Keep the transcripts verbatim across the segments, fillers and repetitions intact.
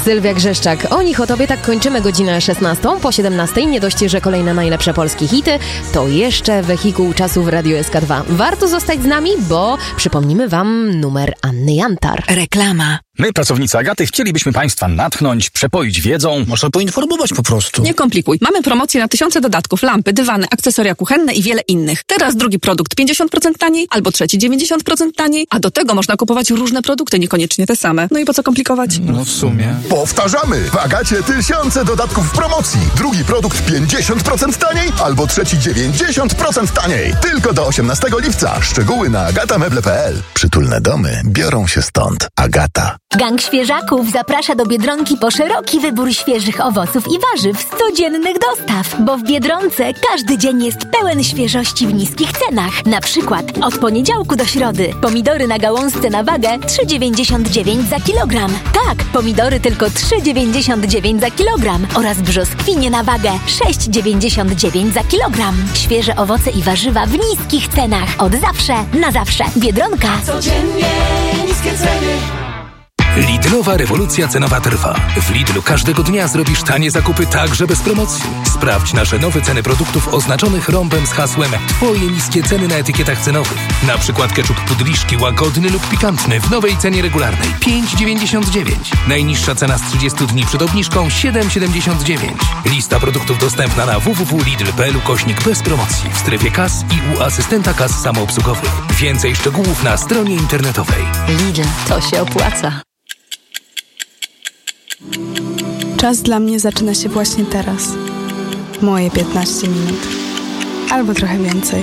Sylwia Grzeszczak. O nich o tobie tak kończymy godzinę szesnastą. Po siedemnastej nie dość, że kolejne najlepsze polskie hity, to jeszcze wehikuł czasu w Radiu S K dwa. Warto zostać z nami, bo przypomnimy wam numer Anny Jantar. Reklama. My, pracownicy Agaty, chcielibyśmy Państwa natchnąć, przepoić wiedzą. Można poinformować po prostu. Nie komplikuj. Mamy promocję na tysiące dodatków, lampy, dywany, akcesoria kuchenne i wiele innych. Teraz drugi produkt pięćdziesiąt procent taniej, albo trzeci dziewięćdziesiąt procent taniej, a do tego można kupować różne produkty, niekoniecznie te same. No i po co komplikować? No w sumie. Powtarzamy! W Agacie tysiące dodatków w promocji. Drugi produkt pięćdziesiąt procent taniej, albo trzeci dziewięćdziesiąt procent taniej. Tylko do osiemnastego lipca. Szczegóły na agatameble kropka p l. Przytulne domy biorą się stąd. Agata. Gang Świeżaków zaprasza do Biedronki po szeroki wybór świeżych owoców i warzyw z codziennych dostaw, bo w Biedronce każdy dzień jest pełen świeżości w niskich cenach. Na przykład od poniedziałku do środy pomidory na gałązce na wagę trzy dziewięćdziesiąt dziewięć za kilogram. Tak, pomidory tylko trzy dziewięćdziesiąt dziewięć za kilogram oraz brzoskwinie na wagę sześć dziewięćdziesiąt dziewięć za kilogram. Świeże owoce i warzywa w niskich cenach. Od zawsze, na zawsze. Biedronka. Codziennie niskie ceny. Lidlowa rewolucja cenowa trwa. W Lidlu każdego dnia zrobisz tanie zakupy także bez promocji. Sprawdź nasze nowe ceny produktów oznaczonych rąbem z hasłem Twoje niskie ceny na etykietach cenowych. Na przykład ketchup Pudliszki łagodny lub pikantny w nowej cenie regularnej pięć dziewięćdziesiąt dziewięć. Najniższa cena z trzydziestu dni przed obniżką siedem siedemdziesiąt dziewięć. Lista produktów dostępna na w w w kropka lidl kropka p l ukośnik bez promocji w strefie kas i u asystenta kas samoobsługowych. Więcej szczegółów na stronie internetowej. Lidl, to się opłaca. Czas dla mnie zaczyna się właśnie teraz. Moje piętnaście minut. Albo trochę więcej.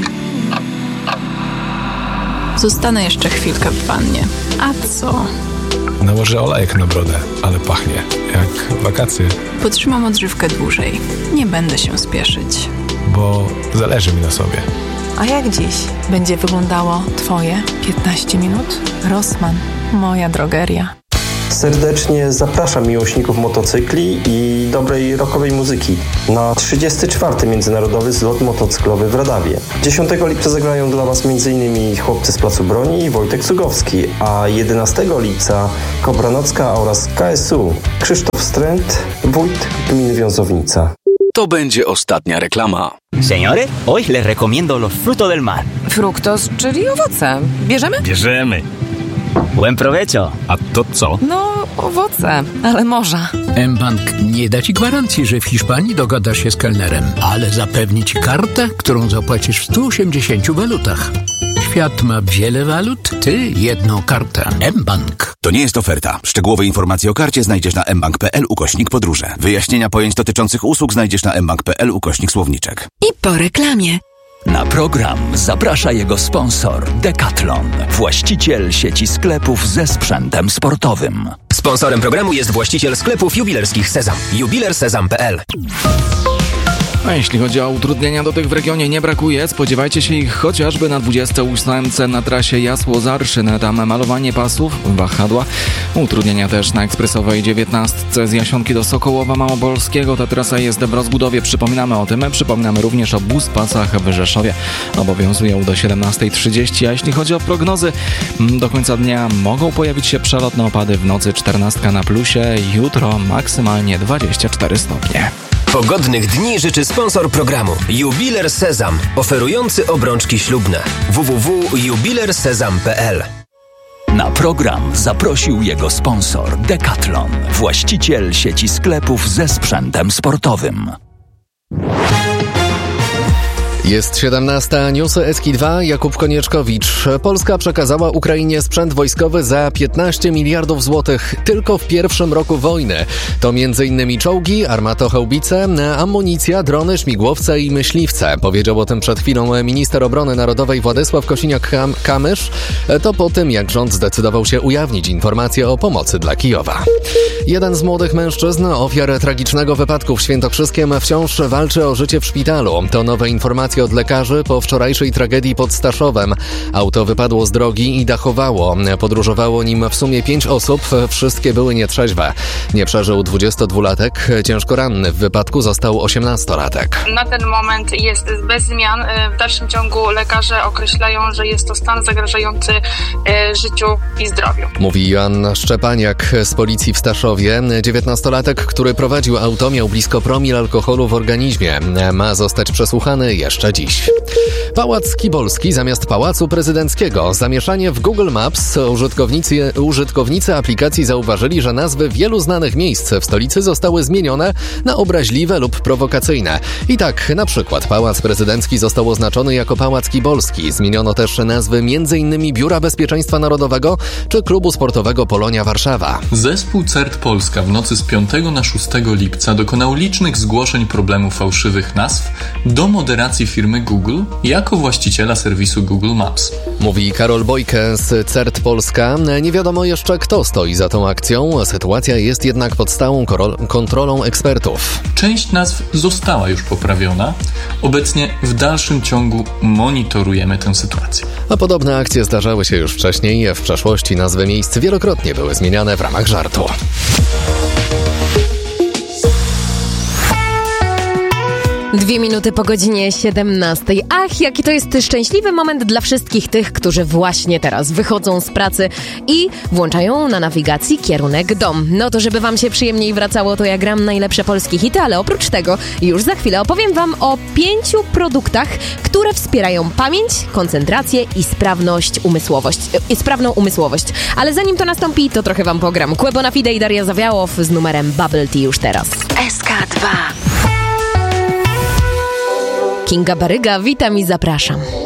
Zostanę jeszcze chwilkę w wannie. A co? Nałożę olejek na brodę, ale pachnie jak wakacje. Potrzymam odżywkę dłużej. Nie będę się spieszyć. Bo zależy mi na sobie. A jak dziś będzie wyglądało Twoje piętnaście minut? Rossmann, moja drogeria. Serdecznie zapraszam miłośników motocykli i dobrej rockowej muzyki na trzydziesty czwarty Międzynarodowy Zlot Motocyklowy w Radawie. dziesiątego lipca zagrają dla Was m.in. chłopcy z Placu Broni i Wojtek Cugowski, a jedenastego lipca Kobra Nocka oraz K S U Krzysztof Stręt, wójt gminy Wiązownica. To będzie ostatnia reklama. Señores, hoy les recomiendo los frutos del mar. Fructos, czyli owoce. Bierzemy? Bierzemy. Buen provecho. A to co? No, owoce, ale morza. mBank nie da Ci gwarancji, że w Hiszpanii dogadasz się z kelnerem, ale zapewni Ci kartę, którą zapłacisz w stu osiemdziesięciu walutach. Świat ma wiele walut, Ty jedną kartę. mBank. To nie jest oferta. Szczegółowe informacje o karcie znajdziesz na mbank kropka p l ukośnik podróże. Wyjaśnienia pojęć dotyczących usług znajdziesz na mbank kropka p l ukośnik słowniczek. I po reklamie. Na program zaprasza jego sponsor Decathlon, właściciel sieci sklepów ze sprzętem sportowym. Sponsorem programu jest właściciel sklepów jubilerskich Sezam. jubiler sezam kropka p l. A jeśli chodzi o utrudnienia, do tych w regionie nie brakuje. Spodziewajcie się ich chociażby na dwudziestej ósmej na trasie Jasło-Zarszyn. Tam malowanie pasów, wahadła. Utrudnienia też na ekspresowej dziewiętnastce z Jasionki do Sokołowa Małopolskiego. Ta trasa jest w rozbudowie. Przypominamy o tym. Przypominamy również o buspasach w Rzeszowie. Obowiązują do siedemnastej trzydzieści. A jeśli chodzi o prognozy, do końca dnia mogą pojawić się przelotne opady. W nocy czternastka na plusie. Jutro maksymalnie dwadzieścia cztery stopnie. Pogodnych dni życzy sponsor programu Jubiler Sezam, oferujący obrączki ślubne. w w w kropka jubiler sezam kropka p l. Na program zaprosił jego sponsor Decathlon, właściciel sieci sklepów ze sprzętem sportowym. Jest siedemnasta, newsy S K dwa, Jakub Konieczkowicz. Polska przekazała Ukrainie sprzęt wojskowy za piętnaście miliardów złotych tylko w pierwszym roku wojny. To między innymi czołgi, armatochaubice, amunicja, drony, śmigłowce i myśliwce. Powiedział o tym przed chwilą minister obrony narodowej Władysław Kosiniak-Kamysz. To po tym, jak rząd zdecydował się ujawnić informacje o pomocy dla Kijowa. Jeden z młodych mężczyzn, ofiar tragicznego wypadku w Świętokrzyskiem, wciąż walczy o życie w szpitalu. To nowe informacje od lekarzy po wczorajszej tragedii pod Staszowem. Auto wypadło z drogi i dachowało. Podróżowało nim w sumie pięć osób. Wszystkie były nietrzeźwe. Nie przeżył dwudziestodwulatek. Ciężko ranny w wypadku został osiemnastolatek. Na ten moment jest bez zmian. W dalszym ciągu lekarze określają, że jest to stan zagrażający życiu i zdrowiu. Mówi Joanna Szczepaniak z policji w Staszowie. Krakowie. dziewiętnastolatek, który prowadził auto, miał blisko promil alkoholu w organizmie. Ma zostać przesłuchany jeszcze dziś. Pałac Kibolski zamiast Pałacu Prezydenckiego. Zamieszanie w Google Maps. Użytkownicy, użytkownicy aplikacji zauważyli, że nazwy wielu znanych miejsc w stolicy zostały zmienione na obraźliwe lub prowokacyjne. I tak, na przykład Pałac Prezydencki został oznaczony jako Pałac Kibolski. Zmieniono też nazwy m.in. Biura Bezpieczeństwa Narodowego czy Klubu Sportowego Polonia Warszawa. Zespół C E R T Polska w nocy z piątego na szóstego lipca dokonał licznych zgłoszeń problemu fałszywych nazw do moderacji firmy Google jako właściciela serwisu Google Maps. Mówi Karol Bojkę z C E R T Polska. Nie wiadomo jeszcze, kto stoi za tą akcją. Sytuacja jest jednak pod stałą kontrolą ekspertów. Część nazw została już poprawiona. Obecnie w dalszym ciągu monitorujemy tę sytuację. A podobne akcje zdarzały się już wcześniej. W przeszłości nazwy miejsc wielokrotnie były zmieniane w ramach żartu. Dwie minuty po godzinie siedemnastej. Ach, jaki to jest szczęśliwy moment dla wszystkich tych, którzy właśnie teraz wychodzą z pracy i włączają na nawigacji kierunek dom. No to żeby wam się przyjemniej wracało, to ja gram najlepsze polskie hity, ale oprócz tego już za chwilę opowiem wam o pięciu produktach, które wspierają pamięć, koncentrację i sprawność umysłowość, i sprawną umysłowość. Ale zanim to nastąpi, to trochę wam pogram. Kłebo na Fide i Daria Zawiałow z numerem Bubble Tea już teraz. S K dwa. Kinga Baryga, witam i zapraszam.